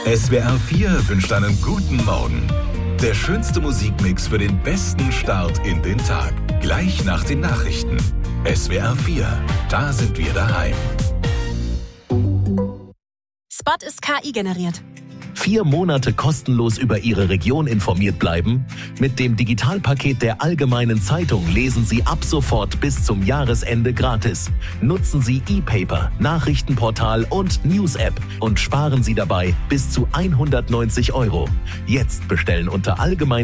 SWR 4 wünscht einen guten Morgen. Der schönste Musikmix für den besten Start in den Tag. Gleich nach den Nachrichten. SWR 4, da sind wir daheim. Spot ist KI generiert. 4 Monate kostenlos über Ihre Region informiert bleiben? Mit dem Digitalpaket der Allgemeinen Zeitung lesen Sie ab sofort bis zum Jahresende gratis. Nutzen Sie E-Paper, Nachrichtenportal und News-App und sparen Sie dabei bis zu 190 €. Jetzt bestellen unter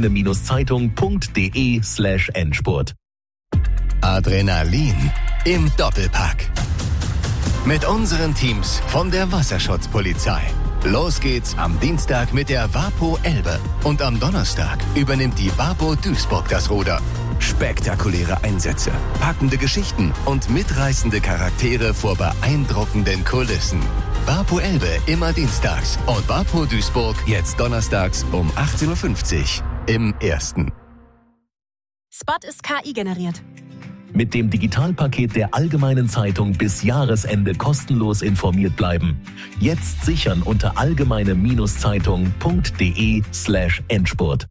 allgemeine-zeitung.de/Endspurt. Adrenalin im Doppelpack. Mit unseren Teams von der Wasserschutzpolizei. Los geht's am Dienstag mit der WaPo Elbe. Und am Donnerstag übernimmt die WaPo Duisburg das Ruder. Spektakuläre Einsätze, packende Geschichten und mitreißende Charaktere vor beeindruckenden Kulissen. WaPo Elbe immer dienstags und WaPo Duisburg jetzt donnerstags um 18:50 Uhr im Ersten. Spot ist KI generiert. Mit dem Digitalpaket der Allgemeinen Zeitung bis Jahresende kostenlos informiert bleiben. Jetzt sichern unter allgemeine-zeitung.de/Endspurt.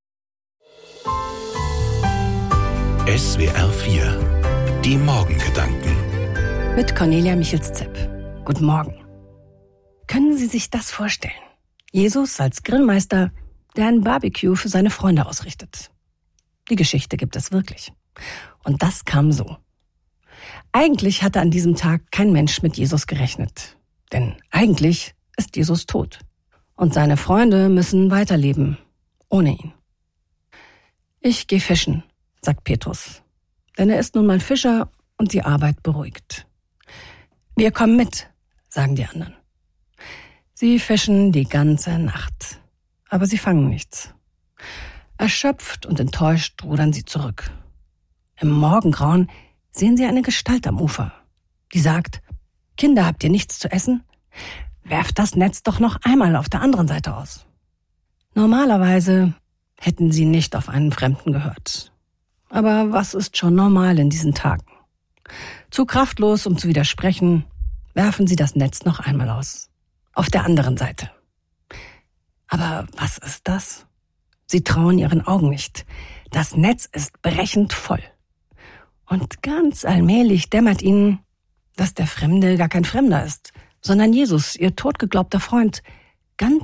SWR 4, die Morgengedanken. Mit Cornelia Michels-Zepp. Guten Morgen. Können Sie sich das vorstellen? Jesus als Grillmeister, der ein Barbecue für seine Freunde ausrichtet. Die Geschichte gibt es wirklich. Und das kam so. Eigentlich hatte an diesem Tag kein Mensch mit Jesus gerechnet. Denn eigentlich ist Jesus tot. Und seine Freunde müssen weiterleben, ohne ihn. Ich gehe fischen, sagt Petrus. Denn er ist nun mal Fischer und die Arbeit beruhigt. Wir kommen mit, sagen die anderen. Sie fischen die ganze Nacht. Aber sie fangen nichts. Erschöpft und enttäuscht rudern sie zurück. Im Morgengrauen sehen sie eine Gestalt am Ufer, die sagt: Kinder, habt ihr nichts zu essen? Werft das Netz doch noch einmal auf der anderen Seite aus. Normalerweise hätten sie nicht auf einen Fremden gehört. Aber was ist schon normal in diesen Tagen? Zu kraftlos, um zu widersprechen, werfen sie das Netz noch einmal aus. Auf der anderen Seite. Aber was ist das? Sie trauen ihren Augen nicht. Das Netz ist brechend voll. Und ganz allmählich dämmert ihnen, dass der Fremde gar kein Fremder ist, sondern Jesus, ihr totgeglaubter Freund,